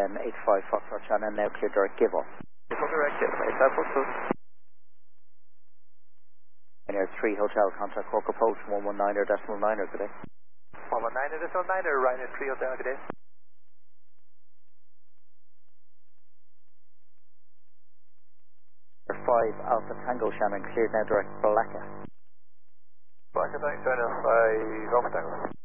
85 Foxtrot Shannon, now clear direct give up. Direct give, 85 Foxtrot. And you're 3 Hotel, contact Cork approach 119er decimal 9er, good day. 119er decimal 9er, Ryanair 3 Hotel, good day. You're 5 Alpha Tango Shannon, cleared now direct Balaka. Balaka, thanks, Ryanair 5 Alpha Tango.